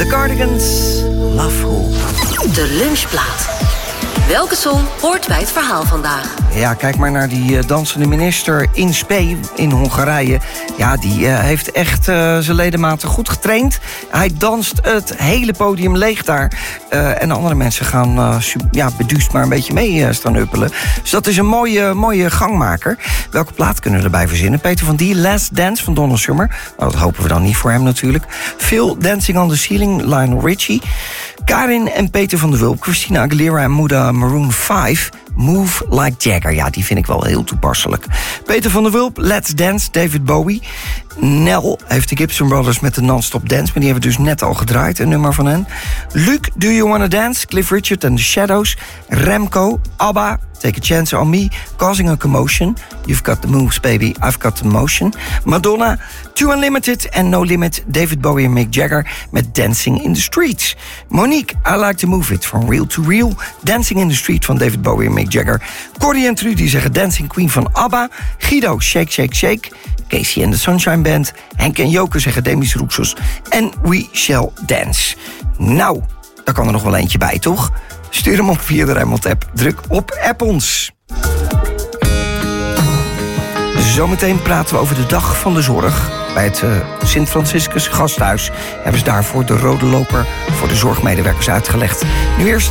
Cardigans, Love Who. De lunchplaat. Welke song hoort bij het verhaal vandaag? Ja, kijk maar naar die dansende minister in Spee in Hongarije. Ja, die heeft echt zijn ledematen goed getraind. Hij danst het hele podium leeg daar. En andere mensen gaan beduust maar een beetje mee staan huppelen. Dus dat is een mooie gangmaker. Welke plaat kunnen we erbij verzinnen? Peter van Die, Last Dance van Donna Summer. Nou, dat hopen we dan niet voor hem natuurlijk. Phil, Dancing on the Ceiling, Lionel Richie. Karin en Peter van der Wulp, Christina Aguilera en Muda Maroon 5... Move Like Jagger. Ja, die vind ik wel heel toepasselijk. Peter van der Wulp, Let's Dance, David Bowie. Nel heeft de Gibson Brothers met de Non-Stop Dance... maar die hebben we dus net al gedraaid, een nummer van hen. Luc, Do You Wanna Dance, Cliff Richard and the Shadows. Remco, ABBA, Take a Chance on Me, Causing a Commotion. You've Got the Moves, Baby, I've Got the Motion. Madonna, Too Unlimited en No Limit, David Bowie en Mick Jagger... met Dancing in the Streets. Monique, I Like to Move It, From Real to Real. Dancing in the Street van David Bowie en Mick Jagger. Corrie en Trudy zeggen Dancing Queen van ABBA. Guido, Shake, Shake, Shake. Casey and the Sunshine Band. Henk en Joke zeggen Demis Roussos. En We Shall Dance. Nou, daar kan er nog wel eentje bij, toch? Stuur hem op via de Rijnmond-app. Druk op App ons. Zometeen praten we over de Dag van de Zorg. Bij het Sint-Franciscus Gasthuis hebben ze daarvoor de rode loper voor de zorgmedewerkers uitgelegd. Nu eerst